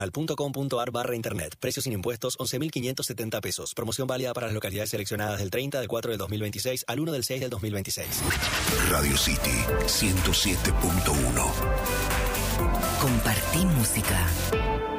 al.com.ar/internet. Precios sin impuestos, 11.570 pesos. Promoción válida para las localidades seleccionadas del 30 del 4 del 2026 al 1 del 6 del 2026. Radio City 107.1. Compartí música.